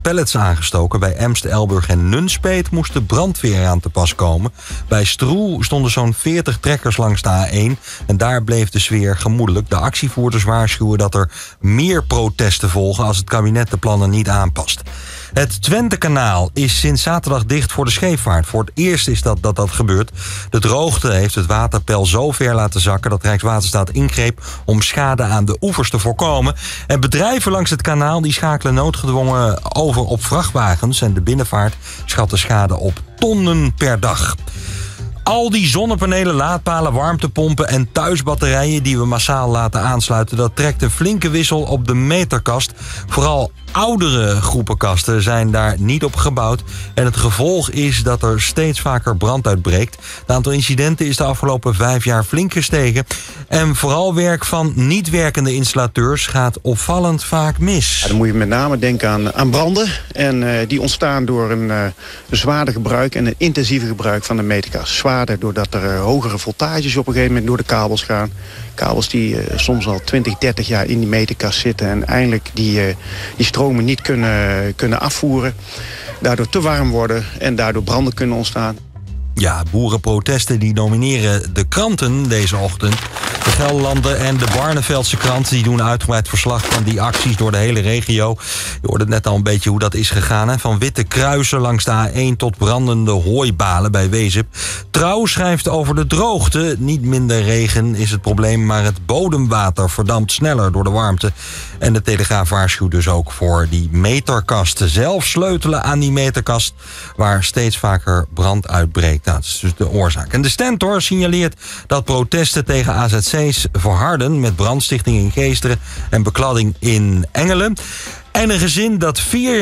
pallets aangestoken. Bij Emst, Elburg en Nunspeet moest de brandweer aan te pas komen. Bij Stroe stonden zo'n 40 trekkers langs de A1 en daar bleef de sfeer gemoedelijk. De actievoerders waarschuwen dat er meer protesten volgen als het kabinet de plannen niet aanpast. Het Twentekanaal is sinds zaterdag dicht voor de scheepvaart. Voor het eerst is dat gebeurt. De droogte heeft het waterpeil zo ver laten zakken dat Rijkswaterstaat ingreep om schade aan de oevers te voorkomen. En bedrijven langs het kanaal die schakelen noodgedwongen over op vrachtwagens en de binnenvaart schat de schade op tonnen per dag. Al die zonnepanelen, laadpalen, warmtepompen en thuisbatterijen die we massaal laten aansluiten, dat trekt een flinke wissel op de meterkast. Vooral oudere groepen kasten zijn daar niet op gebouwd. En het gevolg is dat er steeds vaker brand uitbreekt. Het aantal incidenten is de afgelopen 5 jaar flink gestegen. En vooral werk van niet werkende installateurs gaat opvallend vaak mis. Ja, dan moet je met name denken aan branden. En die ontstaan door een zwaarder gebruik en een intensiever gebruik van de meterkast. Zwaarder doordat er hogere voltages op een gegeven moment door de kabels gaan. Kabels die soms al 20, 30 jaar in die meterkast zitten en eindelijk die stromen niet kunnen afvoeren. Daardoor te warm worden en daardoor branden kunnen ontstaan. Ja, boerenprotesten die domineren de kranten deze ochtend. De Gelderlanden en de Barneveldse krant die doen uitgebreid verslag van die acties door de hele regio. Je hoorde net al een beetje hoe dat is gegaan. Hè? Van witte kruisen langs de A1 tot brandende hooibalen bij Wezep. Trouw schrijft over de droogte. Niet minder regen is het probleem, maar het bodemwater verdampt sneller door de warmte. En de Telegraaf waarschuwt dus ook voor die meterkasten. Zelf sleutelen aan die meterkast waar steeds vaker brand uitbreekt. Nou, dat is dus de oorzaak. En de Stentor signaleert dat protesten tegen AZC's verharden met brandstichting in Geesteren en bekladding in Engelen. En een gezin dat 4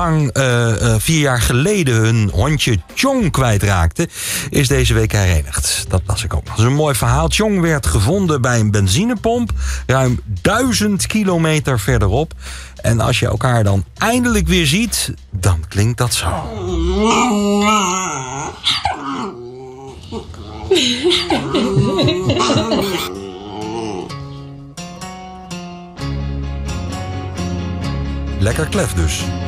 jaar geleden hun hondje Chong kwijtraakte, is deze week herenigd. Dat las ik ook. Dat is een mooi verhaal. Chong werd gevonden bij een benzinepomp, ruim 1000 kilometer verderop. En als je elkaar dan eindelijk weer ziet, dan klinkt dat zo. Lekker klef dus.